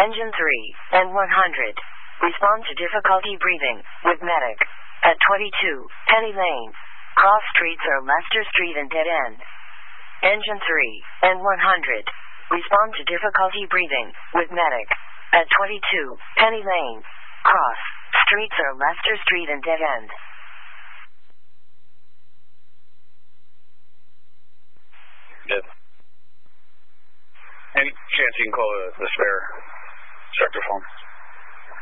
Engine 3 and 100. Respond to difficulty breathing with medic. At 22, Penny Lane. Cross streets are Leicester Street and dead end. Engine 3 and 100. Respond to difficulty breathing with medic. At 22, Penny Lane. Cross streets are Leicester Street and dead end. Dead. Any chance you can call the spare sector phone?